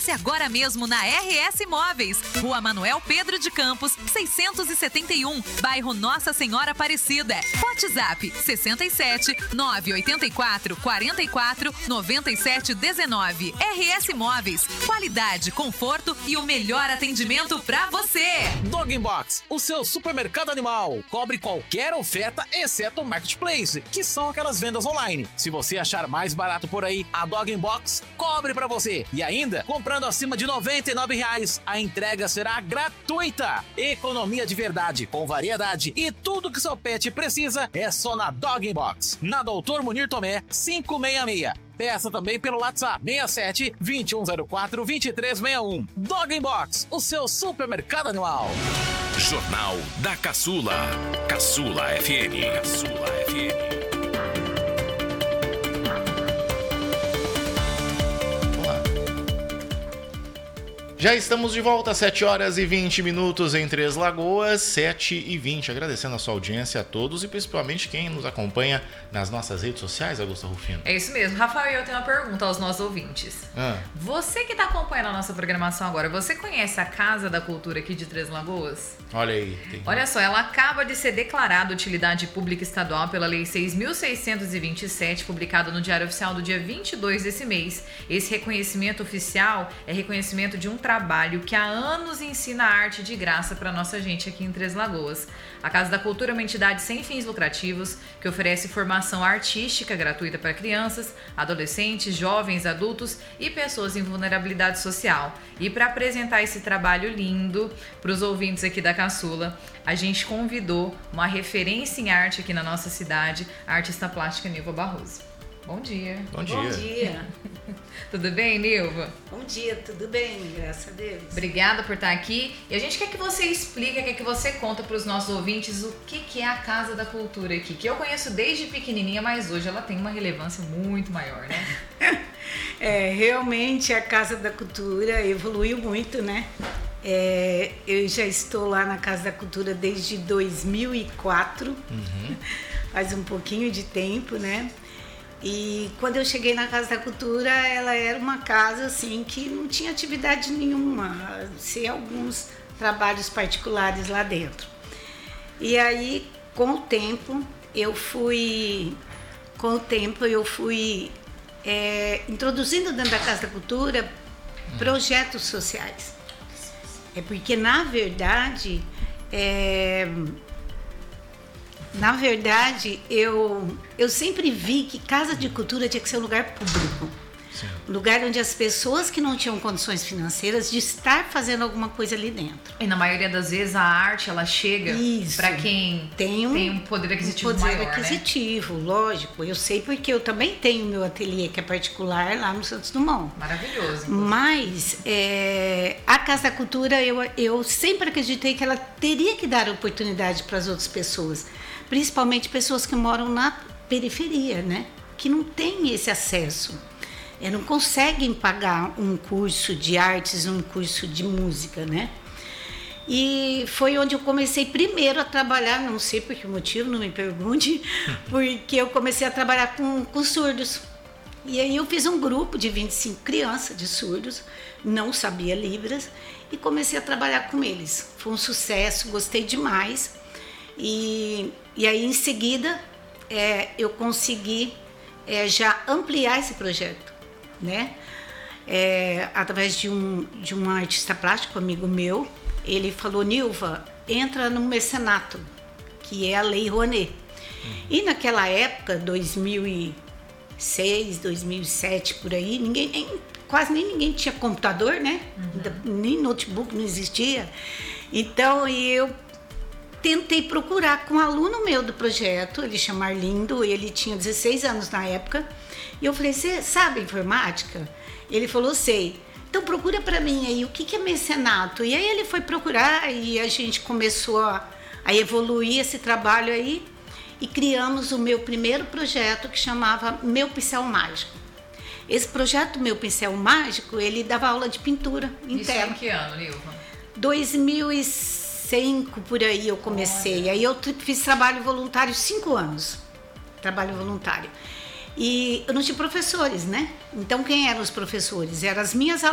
Passe agora mesmo na RS Móveis, Rua Manuel Pedro de Campos, 671, bairro Nossa Senhora Aparecida. WhatsApp 67 984 44 97 19. RS Móveis, qualidade, conforto e o melhor atendimento pra você. Dog Box, o seu supermercado animal. Cobre qualquer oferta, exceto o Marketplace, que são aquelas vendas online. Se você achar mais barato por aí, a Dog Box cobre pra você. E ainda, comprando acima de R$ 99, a entrega será gratuita. Economia de verdade, com variedade e tudo que seu pet precisa é só na Dog Box. Na Doutor Munir Tomé, 566. Peça também pelo WhatsApp 67 2104 2361. Dog Box, o seu supermercado animal. Jornal da Caçula. Caçula FM. Caçula FM. Já estamos de volta, 7 horas e 20 minutos em Três Lagoas, 7h20. Agradecendo a sua audiência a todos e principalmente quem nos acompanha nas nossas redes sociais, Augusta Rufino. É isso mesmo. Rafael, eu tenho uma pergunta aos nossos ouvintes. Você que está acompanhando a nossa programação agora, você conhece a Casa da Cultura aqui de Três Lagoas? Olha aí. Olha só, ela acaba de ser declarada utilidade pública estadual pela Lei 6.627, publicada no Diário Oficial do dia 22 desse mês. Esse reconhecimento oficial é reconhecimento de um trabalho que há anos ensina a arte de graça para nossa gente aqui em Três Lagoas. A Casa da Cultura é uma entidade sem fins lucrativos que oferece formação artística gratuita para crianças, adolescentes, jovens, adultos e pessoas em vulnerabilidade social. E para apresentar esse trabalho lindo para os ouvintes aqui da Caçula, a gente convidou uma referência em arte aqui na nossa cidade, a artista plástica Nilva Barroso. Bom dia. Bom dia. Bom dia. Tudo bem, Nilva? Bom dia, tudo bem, graças a Deus. Obrigada por estar aqui. E a gente quer que você explique, quer que você conta para os nossos ouvintes o que é a Casa da Cultura aqui, que eu conheço desde pequenininha, mas hoje ela tem uma relevância muito maior, né? Realmente a Casa da Cultura evoluiu muito, né? Eu já estou lá na Casa da Cultura desde 2004, faz um pouquinho de tempo, né? E quando eu cheguei na Casa da Cultura, ela era uma casa assim que não tinha atividade nenhuma, sem alguns trabalhos particulares lá dentro. E aí, com o tempo eu fui introduzindo dentro da Casa da Cultura projetos sociais. Porque na verdade eu sempre vi que Casa de Cultura tinha que ser um lugar público. Sim. Um lugar onde as pessoas que não tinham condições financeiras de estar fazendo alguma coisa ali dentro. E na maioria das vezes a arte, ela chega para quem tem um poder aquisitivo maior, poder aquisitivo, né? Lógico. Eu sei porque eu também tenho meu ateliê que é particular lá no Santos Dumont. Maravilhoso. Mas a Casa da Cultura, eu sempre acreditei que ela teria que dar oportunidade para as outras pessoas. Principalmente pessoas que moram na periferia, né? Que não têm esse acesso. Não conseguem pagar um curso de artes, um curso de música, né? E foi onde eu comecei primeiro a trabalhar, não sei por que motivo, não me pergunte, porque eu comecei a trabalhar com surdos. E aí eu fiz um grupo de 25 crianças de surdos, não sabia Libras, e comecei a trabalhar com eles. Foi um sucesso, gostei demais. E aí, em seguida, eu consegui já ampliar esse projeto, né? Através de um artista plástico, amigo meu. Ele falou: Nilva, entra no mecenato, que é a Lei Rouanet. E naquela época, 2006, 2007, por aí, quase nem ninguém tinha computador, né? Nem notebook não existia. Então, eu tentei procurar com um aluno meu do projeto, ele chama Arlindo, ele tinha 16 anos na época, e eu falei: você sabe informática? Ele falou: sei. Então procura para mim aí o que é mecenato. E aí ele foi procurar e a gente começou a evoluir esse trabalho aí e criamos o meu primeiro projeto, que chamava Meu Pincel Mágico. Esse projeto Meu Pincel Mágico, ele dava aula de pintura em tela. Isso em que ano, Nilva? 2005, por aí eu comecei. Olha. Aí eu fiz trabalho voluntário 5 anos. Trabalho voluntário. E eu não tinha professores, né? Então quem eram os professores? Eram as minhas